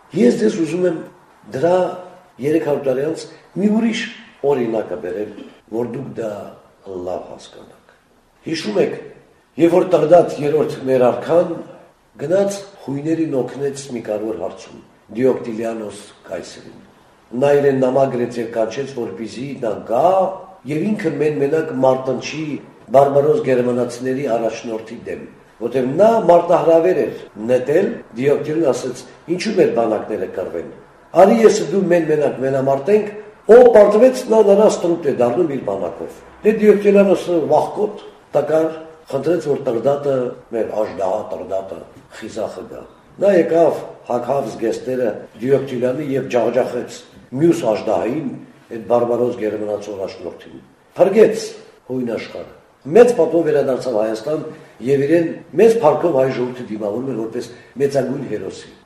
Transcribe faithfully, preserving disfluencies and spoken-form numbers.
Ես դες ուզում եմ դրա երեք հարյուր տարի անց մի ուրիշ օրինակը բերել, որ դուք դա լավ հասկանաք։ Հիշում եք, երբ որ Տղդատ երրորդ մեր արքան գնաց խույներին օգնեց մի կարևոր հարցում, Դիոկտիլիանոս կայսրին։ Նա իրեն նամագրեց եւ կանչեց, որպեսզի նա գա եւ ինքը մեն-մենակ մարտնչի բարբարոս գերմանացիների առաջնորդի դեմ, որտեղ նա մարտահրավեր էր նետել, Դիոկտիլին ասեց, ինչու մեր բանակները կռվեն։ Արի ես դու մեն-մենակ մենամարտենք, ով պարտվեց նա նրա ստրուտ է դառնում իր բանակով։ Դե Դիոկտիլիանոսը վախկոտ տկար խնդրեց, որ Տղդատը մեր աժդահա Տղդատը խիզախը գա։ Նա եկավ հագավ զգեստերը Դիոկտիլյանի եւ ջախջախեց մյուս աժդահային այդ բարբարոս գերմանացի առաջնորդին։ Փրկեց հույն աշխարհը։ Մեծ պատով վերադարձավ Հայաստան եւ իրեն մեծ փառքով հայ ժողովրդի դիմավորում էր որպես մեծագույն հերոսի։